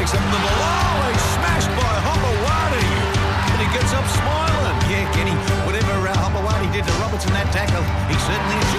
takes him to the ball. He's smashed by Hopewadi. But he gets up smiling. Yeah, Kenny, whatever Hopewadi did to Robertson that tackle, he certainly